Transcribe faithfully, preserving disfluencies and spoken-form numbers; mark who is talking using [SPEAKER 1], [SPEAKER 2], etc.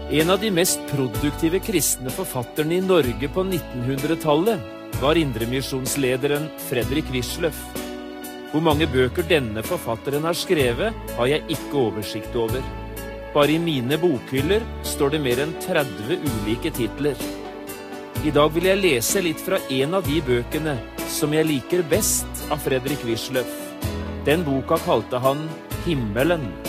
[SPEAKER 1] En av de mest produktive kristne forfatterne i Norge på nittenhundretallet var indremisjonslederen Fredrik Wisløff. Hvor mange bøker denne forfatteren har skrevet, har jeg ikke oversikt over. Bare i mine bokhyller står det mer enn tretti ulike titler. I dag vil jeg lese litt fra en av de bøkene som jeg liker best av Fredrik Wisløff. Den boka kalte han Himmelen.